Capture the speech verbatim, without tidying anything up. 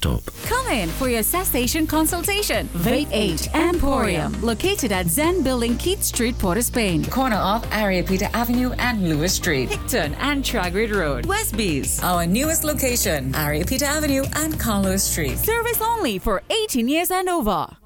stop. Come in for your cessation consultation. Vape eight Emporium, located at Zen Building, Keith Street, Port of Spain. Corner of Ariapita Avenue and Lewis Street. Hickton and Tragrid Road. Westbees. Our newest location, Ariapita Avenue and Carlos Street. Service only for eighteen years and over.